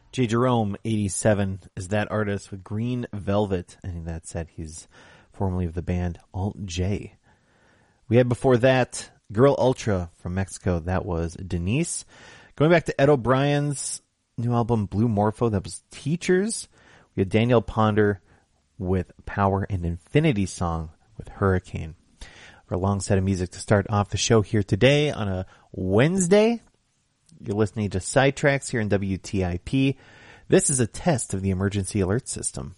J. Jerome, 87, is that artist with Green Velvet. And that said, he's formerly of the band Alt J. We had before that Girl Ultra from Mexico. That was Denise. Going back to Ed O'Brien's new album Blue Morpho, that was Teachers. We had Daniel Ponder with Power and Infinity Song with Hurricane. For a long set of music to start off the show here today on a Wednesday. You're listening to Sidetracks here in WTIP. This is a test of the emergency alert system.